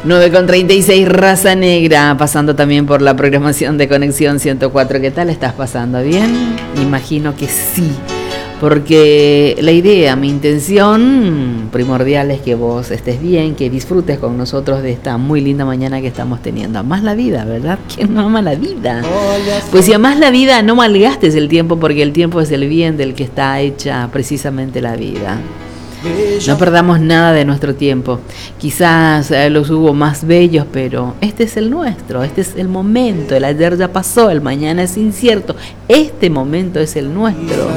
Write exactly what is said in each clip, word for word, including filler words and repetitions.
nueve con treinta y seis, Raza Negra, pasando también por la programación de Conexión ciento cuatro. ¿Qué tal estás pasando? ¿Bien? Imagino que sí, porque la idea, mi intención primordial es que vos estés bien, que disfrutes con nosotros de esta muy linda mañana que estamos teniendo. Amás la vida, ¿verdad? ¿Quién no ama la vida? Pues si amás la vida, no malgastes el tiempo, porque el tiempo es el bien del que está hecha precisamente la vida. No perdamos nada de nuestro tiempo. Quizás eh, los hubo más bellos, pero este es el nuestro, este es el momento. El ayer ya pasó, el mañana es incierto. Este momento es el nuestro.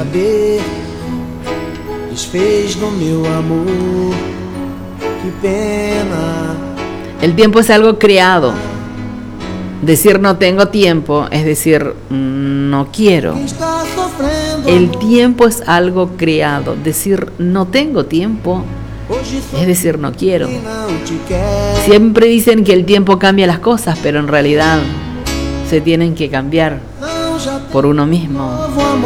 El tiempo es algo creado. Decir no tengo tiempo es decir no quiero. El tiempo es algo creado. Decir no tengo tiempo es decir no quiero. Siempre dicen que el tiempo cambia las cosas, pero en realidad se tienen que cambiar por uno mismo.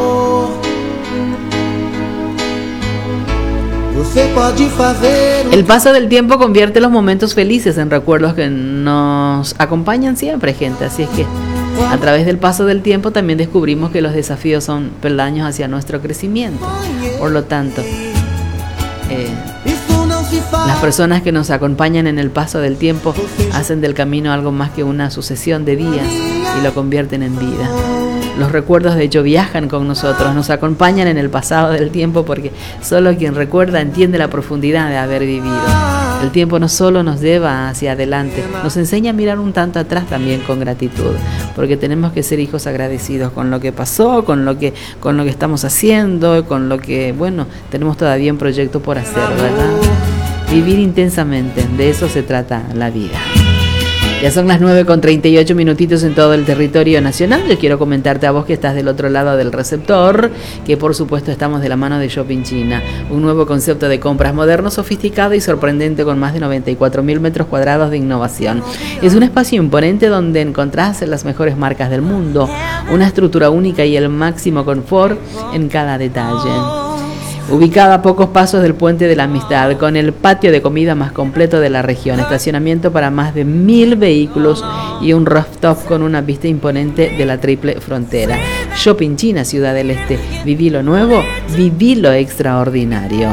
El paso del tiempo convierte los momentos felices en recuerdos que nos acompañan siempre, gente. Así es que a través del paso del tiempo también descubrimos que los desafíos son peldaños hacia nuestro crecimiento. Por lo tanto, eh, las personas que nos acompañan en el paso del tiempo hacen del camino algo más que una sucesión de días y lo convierten en vida. Los recuerdos de hecho viajan con nosotros, nos acompañan en el pasado del tiempo, porque solo quien recuerda entiende la profundidad de haber vivido. El tiempo no solo nos lleva hacia adelante, nos enseña a mirar un tanto atrás también con gratitud, porque tenemos que ser hijos agradecidos con lo que pasó, con lo que, con lo que estamos haciendo, con lo que, bueno, tenemos todavía un proyecto por hacer, ¿verdad? Vivir intensamente, de eso se trata la vida. Ya son las nueve con treinta y ocho minutitos en todo el territorio nacional. Yo quiero comentarte a vos que estás del otro lado del receptor, que por supuesto estamos de la mano de Shopping China, un nuevo concepto de compras moderno, sofisticado y sorprendente con más de noventa y cuatro mil metros cuadrados de innovación. Es un espacio imponente donde encontrás las mejores marcas del mundo, una estructura única y el máximo confort en cada detalle. Ubicada a pocos pasos del Puente de la Amistad, con el patio de comida más completo de la región, estacionamiento para más de mil vehículos y un rooftop con una vista imponente de la triple frontera. Shopping China, Ciudad del Este. Viví lo nuevo, viví lo extraordinario.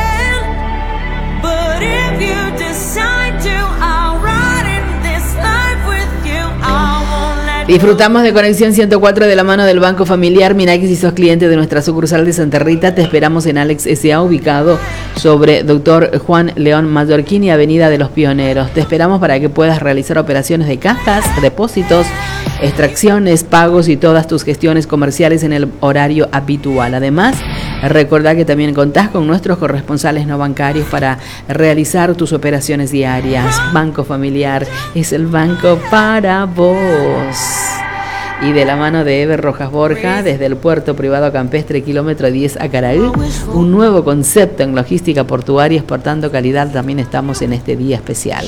Disfrutamos de Conexión ciento cuatro de la mano del Banco Familiar. Mira que si sos cliente de nuestra sucursal de Santa Rita, te esperamos en Alex S A, ubicado sobre Doctor Juan León Mallorquín, Avenida de los Pioneros. Te esperamos para que puedas realizar operaciones de cajas, depósitos, extracciones, pagos y todas tus gestiones comerciales en el horario habitual. Además, recuerda que también contás con nuestros corresponsales no bancarios para realizar tus operaciones diarias. Banco Familiar es el banco para vos. Y de la mano de Ever Rojas Borja, desde el puerto privado campestre kilómetro diez a Caraí, un nuevo concepto en logística portuaria exportando calidad. También estamos en este día especial.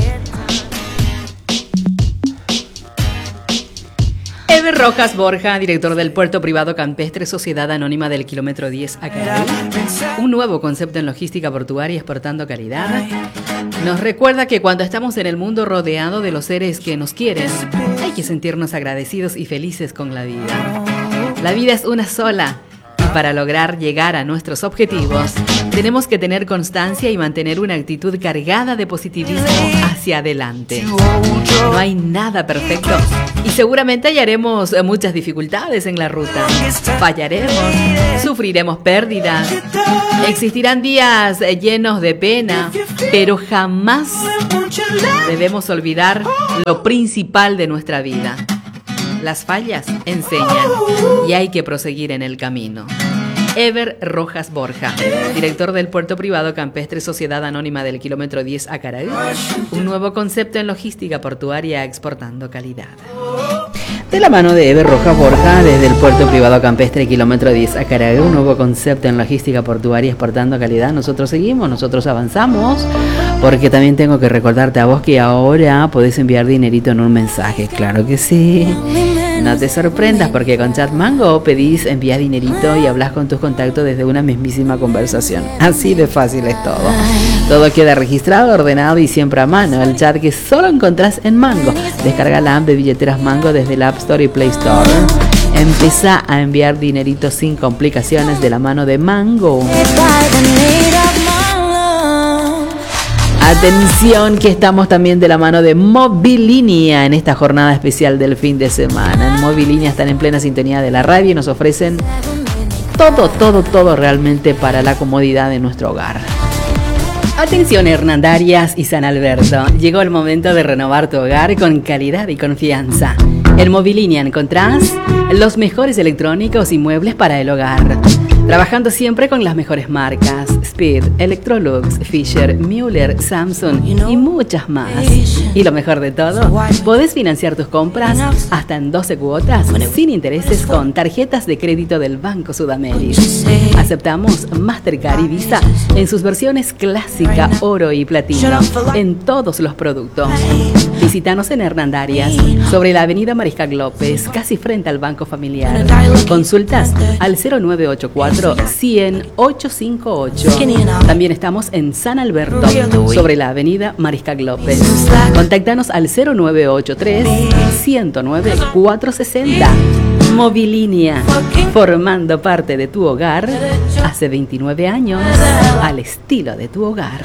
Ever Rojas Borja, director del puerto privado campestre, Sociedad Anónima del kilómetro diez a Caraí, un nuevo concepto en logística portuaria exportando calidad. Nos recuerda que cuando estamos en el mundo rodeado de los seres que nos quieren, hay que sentirnos agradecidos y felices con la vida. La vida es una sola y para lograr llegar a nuestros objetivos tenemos que tener constancia y mantener una actitud cargada de positivismo hacia adelante. No hay nada perfecto y seguramente hallaremos muchas dificultades en la ruta. Fallaremos, sufriremos pérdidas, existirán días llenos de pena, pero jamás debemos olvidar lo principal de nuestra vida. Las fallas enseñan y hay que proseguir en el camino. Ever Rojas Borja, director del puerto privado campestre, Sociedad Anónima del kilómetro diez a Caraí, un nuevo concepto en logística portuaria exportando calidad. De la mano de Ever Rojas Borja, desde el puerto privado campestre kilómetro diez a Caraí, un nuevo concepto en logística portuaria exportando calidad. Nosotros seguimos, nosotros avanzamos, porque también tengo que recordarte a vos que ahora podés enviar dinerito en un mensaje. Claro que sí. No te sorprendas porque con Chat Mango pedís, envías dinerito y hablas con tus contactos desde una mismísima conversación. Así de fácil es todo. Todo queda registrado, ordenado y siempre a mano. El chat que solo encontrás en Mango. Descarga la app de billeteras Mango desde el App Store y Play Store. Empieza a enviar dinerito sin complicaciones de la mano de Mango. Atención que estamos también de la mano de Movilínea en esta jornada especial del fin de semana. En Movilínea están en plena sintonía de la radio y nos ofrecen todo, todo, todo realmente para la comodidad de nuestro hogar. Atención Hernandarias y San Alberto, llegó el momento de renovar tu hogar con calidad y confianza. En Movilínea encontrás los mejores electrónicos y muebles para el hogar. Trabajando siempre con las mejores marcas, Speed, Electrolux, Fisher, Müller, Samsung y muchas más. Y lo mejor de todo, podés financiar tus compras hasta en doce cuotas sin intereses con tarjetas de crédito del Banco Sudamérica. Aceptamos Mastercard y Visa en sus versiones clásica, oro y platino en todos los productos. Visítanos en Hernandarias, sobre la avenida Mariscal López, casi frente al Banco Familiar. Consultas al cero nueve ocho cuatro, cien, ochocientos cincuenta y ocho. También estamos en San Alberto, sobre la avenida Mariscal López. Contáctanos al cero nueve ocho tres, ciento nueve, cuatrocientos sesenta. Movilínea, formando parte de tu hogar hace veintinueve años, al estilo de tu hogar.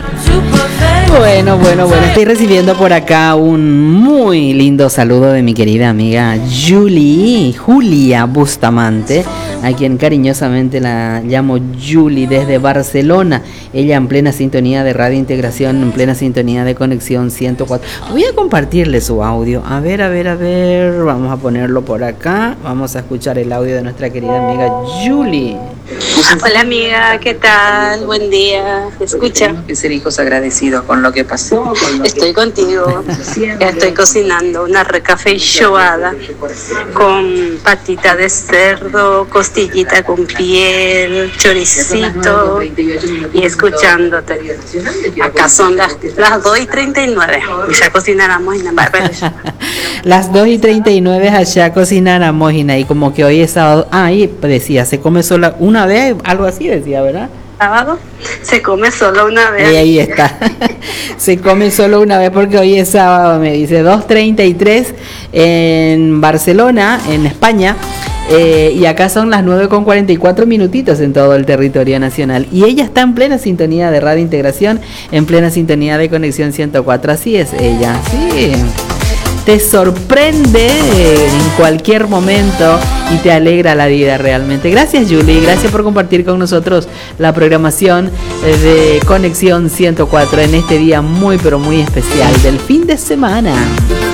Bueno, bueno, bueno, estoy recibiendo por acá un muy lindo saludo de mi querida amiga Julie, Julia Bustamante, a quien cariñosamente la llamo Julie desde Barcelona. Ella en plena sintonía de Radio Integración, en plena sintonía de Conexión ciento cuatro. Voy a compartirle su audio. A ver, a ver, a ver. Vamos a ponerlo por acá. Vamos a escuchar el audio de nuestra querida amiga Julie. Hola amiga, ¿qué tal? Buen día. Escucha. Tenemos que ser hijos agradecidos con lo que pasó. Con lo estoy que contigo. Ya estoy cocinando una recafeijoada con patita de cerdo, costillita con piel, choricito y escuchándote. Acá son las, las dos y treinta y nueve. Ya cocináramos en Navarra. Las dos y treinta y nueve allá cocináramos y como que hoy es sábado. Ah, ahí decía, se come sola una vez, algo así decía, ¿verdad? Sábado se come solo una vez. Y ahí está. Se come solo una vez porque hoy es sábado, me dice. dos treinta y tres en Barcelona, en España. Eh, y acá son las nueve con cuarenta y cuatro minutitos en todo el territorio nacional. Y ella está en plena sintonía de Radio Integración, en plena sintonía de Conexión ciento cuatro. Así es ella, sí. Te sorprende en cualquier momento y te alegra la vida realmente. Gracias Julie, gracias por compartir con nosotros la programación de Conexión ciento cuatro en este día muy pero muy especial del fin de semana.